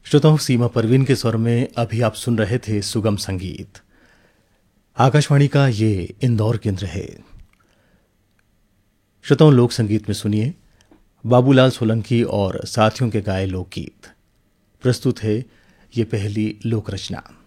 श्रोताओं, सीमा परवीन के स्वर में अभी आप सुन रहे थे सुगम संगीत। आकाशवाणी का ये इंदौर केंद्र है। श्रोताओं, लोक संगीत में सुनिए बाबूलाल सोलंकी और साथियों के गाए लोकगीत। प्रस्तुत है ये पहली लोक रचना।